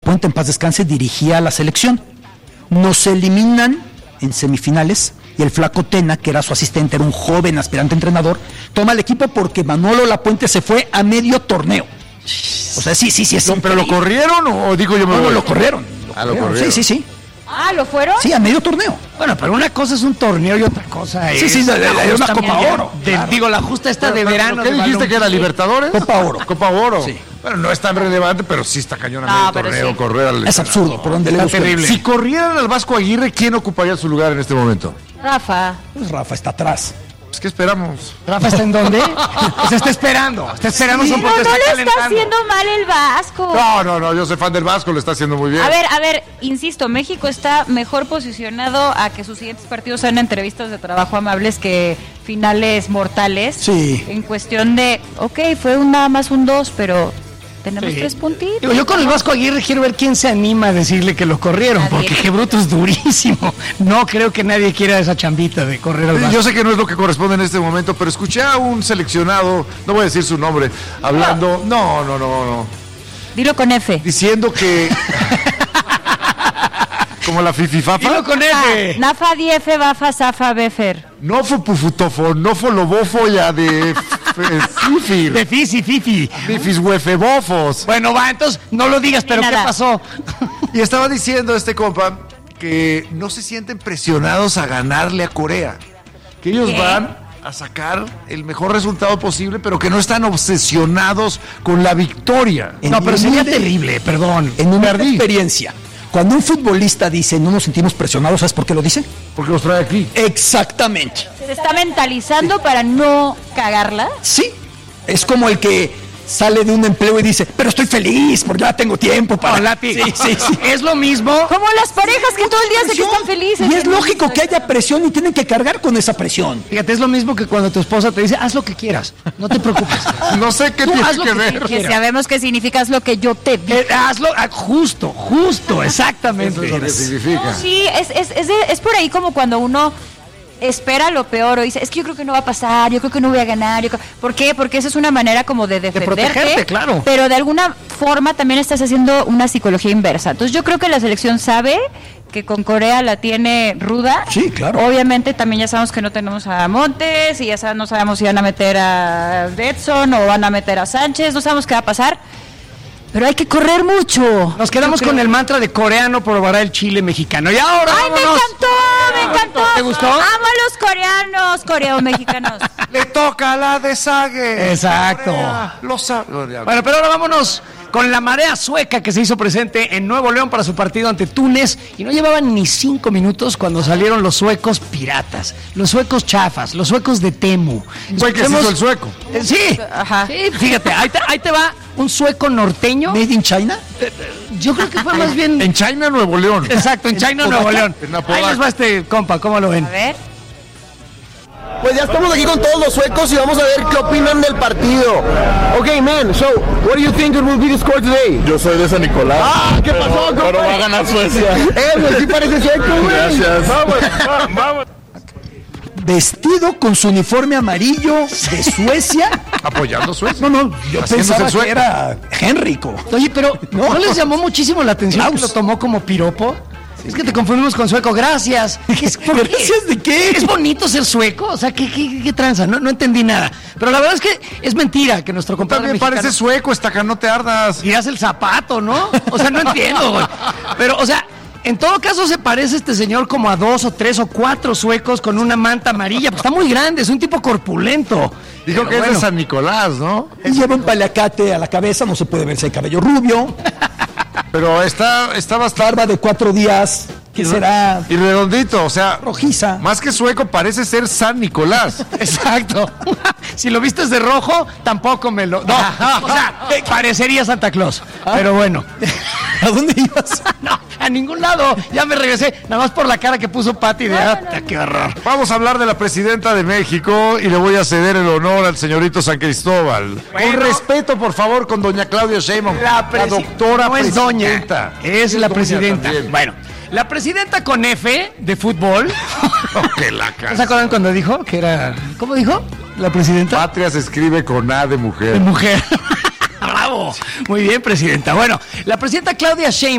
Puente, en paz descanse, dirigía a la selección. Nos eliminan en semifinales y el Flaco Tena, que era su asistente, era un joven aspirante entrenador, toma el equipo porque Manolo Lapuente se fue a medio torneo. O sea, sí, es. ¿Pero lo corrieron o digo yo me voy? No, lo corrieron. Lo corrieron. Sí. ¿Lo fueron? Sí, a medio torneo. Bueno, pero una cosa es un torneo y otra cosa es... Sí, una Copa Oro. Claro. Digo, la justa esta de verano. ¿Qué dijiste que era, Libertadores? Copa Oro. Copa Oro. Sí. Bueno, no es tan relevante, pero sí está cañón a medio torneo, sí. correr al... Es absurdo, por donde le guste. terrible. Si corrieran al Vasco Aguirre, ¿quién ocuparía su lugar en este momento? Rafa. Pues Rafa está atrás. Pues, ¿qué esperamos? ¿Rafa está en dónde? Pues está esperando. Está esperando Sí, porque no está le está calentando. haciendo mal el Vasco. No, yo soy fan del Vasco, lo está haciendo muy bien. A ver, insisto, México está mejor posicionado a que sus siguientes partidos sean entrevistas de trabajo amables que finales mortales. Sí. En cuestión de, fue nada más un 2, pero tenemos 3 puntitos. Digo, yo con el Vasco Aguirre quiero ver quién se anima a decirle que lo corrieron, Nadie. porque qué bruto es durísimo. No creo que nadie quiera esa chambita de correr al Vasco. Yo sé que no es lo que corresponde en este momento, pero escuché a un seleccionado, no voy a decir su nombre, hablando, no, Dilo con F. diciendo que... como la fififafa. Dilo con F. Nafa, Diefe, Bafa, Zafa, Befer. No fue pufutofo, no fue lobofo ya de Sifir. De Fifi. Fifis huefebofos. Bueno, va, entonces no lo digas, pero ¿qué Nada. pasó? Y estaba diciendo este compa que no se sienten presionados a ganarle a Corea. Que ellos ¿Qué? van a sacar el mejor resultado posible, pero que no están obsesionados con la victoria. No, pero sería terrible, perdón. En una experiencia, cuando un futbolista dice no nos sentimos presionados, ¿sabes por qué lo dice? Porque los trae aquí. Exactamente. Se está mentalizando para no cagarla. Sí, es como el que sale de un empleo y dice, pero estoy feliz porque ya tengo tiempo para... Lápiz. Sí. Es lo mismo. Como las parejas que todo el día se que están felices. Y es lógico que haya presión y tienen que cargar con esa presión. Fíjate, es lo mismo que cuando tu esposa te dice, haz lo que quieras, no te preocupes. No sé qué Tú tiene haz lo que que ver. Que sabemos que significa lo que yo te digo. Hazlo, justo, exactamente. Eso es lo que significa. Sí, es por ahí como cuando uno espera lo peor o dice, es que yo creo que no va a pasar, yo creo que no voy a ganar. ¿Por qué? Porque esa es una manera como de defenderte. protegerte, claro. Pero de alguna forma también estás haciendo una psicología inversa. Entonces yo creo que la selección sabe que con Corea la tiene ruda. Sí, claro. Obviamente también ya sabemos que no tenemos a Montes y ya no sabemos si van a meter a Edson o van a meter a Sánchez, no sabemos qué va a pasar. Pero hay que correr mucho. Nos quedamos con el mantra de coreano probará el chile mexicano. Y ahora ¡Ay, me vámonos. encantó! ¿Te gustó? Amo a los coreanos, coreomexicanos. Le toca la de Sague. Exacto. Bueno, pero ahora vámonos con la marea sueca que se hizo presente en Nuevo León para su partido ante Túnez y no llevaban ni 5 minutos cuando salieron los suecos piratas, los suecos chafas, los suecos de Temu. Fue que se hizo el sueco. Sí, Ajá. sí, fíjate, ahí te va un sueco norteño. ¿Made in China? Yo creo que fue más bien... En China, Nuevo León. Exacto, en China, Nuevo León. En Apodaca. Ahí les va este compa, ¿cómo lo ven? A ver. Pues ya estamos aquí con todos los suecos y vamos a ver qué opinan del partido. Okay, man, so, what do you think it will be the score today? Yo soy de San Nicolás. Ah, ¿qué pasó, compa? Pero va a ganar Suecia. Güey, sí parece sueco, güey. Gracias. Vamos. Vestido con su uniforme amarillo de Suecia. Apoyando Suecia. No, yo Haciéndose pensaba el sueco. que era Henrico. Oye, pero ¿no les llamó muchísimo la atención que Klaus. lo tomó como piropo? Es que te confundimos con sueco, gracias. ¿Por qué? ¿Gracias de qué? ¿Es bonito ser sueco? O sea, ¿qué tranza? No entendí nada. Pero la verdad es que es mentira que nuestro compadre También mexicano... parece sueco, esta no te ardas. Y hace el zapato, ¿no? O sea, no entiendo, güey. Pero, o sea, en todo caso se parece este señor como a 2 o 3 o 4 suecos con una manta amarilla. Pues está muy grande, es un tipo corpulento. Dijo Pero que es bueno. de San Nicolás, ¿no? Y lleva un paliacate a la cabeza, no se puede ver si hay cabello rubio. Pero está bastante... Barba de 4 días, que será Y redondito, o sea... rojiza. Más que sueco, parece ser San Nicolás. Exacto. Si lo vistes de rojo, tampoco me lo... No, o sea, parecería Santa Claus. Pero bueno. ¿A dónde ibas? No, a ningún lado. Ya me regresé, nada más por la cara que puso Pati de... ¡Qué horror! Vamos a hablar de la presidenta de México y le voy a ceder el honor al señorito San Cristóbal. Bueno. Con respeto, por favor, con doña Claudia Sheinbaum. La doctora no es presidenta. doña, es la doña presidenta. también. Bueno, la presidenta con F de fútbol. Que la ¿No se casa. acuerdan cuando dijo que era... ¿Cómo dijo? La presidenta. Patria se escribe con A de mujer. Mujer. Bravo. Muy bien, presidenta. Bueno, la presidenta Claudia Sheinbaum